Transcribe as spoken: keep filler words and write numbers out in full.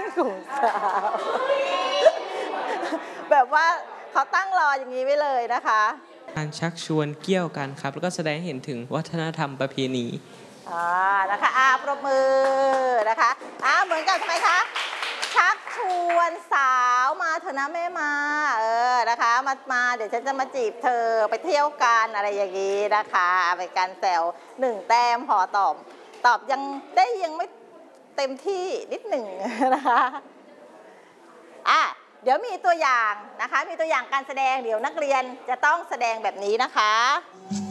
กลุ่มสาวแบบว่าเขาตั้งรออย่างนี้ไว้เลยนะคะการชักชวนเกี่ยวกันครับแล้วก็แสดงให้เห็นถึงวัฒนธรรมประเพณีอ่านะคะอาปรบมือนะคะอ่าเหมือนกันใช่ไหมคะชักชวนสาวมาเถอะนะแม่มาเออนะคะมามาเดี๋ยวฉันจะมาจีบเธอไปเที่ยวกันอะไรอย่างนี้นะคะเป็นการแซวหนึ่งแต้มพอตอบตอบยังได้ยังไม่เต็มที่นิดหนึ่งนะคะอ่ะเดี๋ยวมีตัวอย่างนะคะมีตัวอย่างการแสดงเดี๋ยวนักเรียนจะต้องแสดงแบบนี้นะคะ